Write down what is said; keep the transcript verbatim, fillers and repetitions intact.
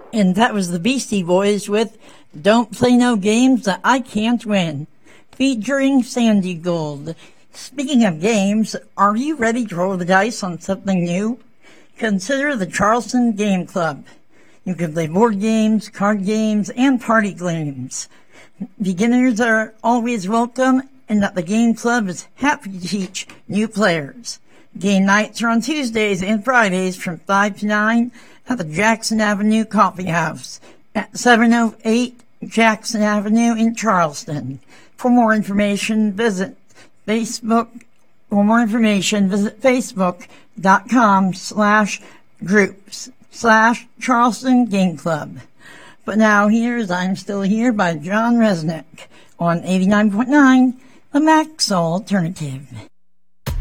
And that was the Beastie Boys with Don't Play No Games That I Can't Win, featuring Sandy Gold. Speaking of games, are you ready to roll the dice on something new? Consider the Charleston Game Club. You can play board games, card games, and party games. Beginners are always welcome, and that the Game Club is happy to teach new players. Game nights are on Tuesdays and Fridays from five to nine at the Jackson Avenue Coffee House at seven oh eight Jackson Avenue in Charleston. For more information, visit Facebook. For more information, visit facebook.com slash groups slash Charleston Game Club. But now here's I'm Still Here by John Resnick on eighty-nine point nine, the Max Alternative.